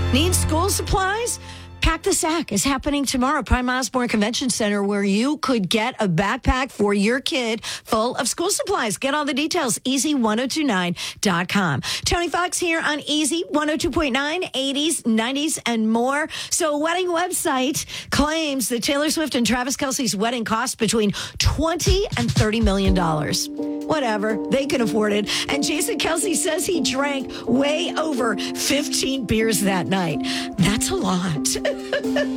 Need school supplies? Pack the Sack is happening tomorrow, Prime Osborne Convention Center, where you could get a backpack for your kid full of school supplies. Get all the details, easy1029.com. Tony Fox here on Easy 102.9, 80s, 90s, and more. So a wedding website claims that Taylor Swift and Travis Kelce's wedding cost between $20 and $30 million. Whatever, they can afford it. And Jason Kelce says he drank way over 15 beers that night. That's a lot.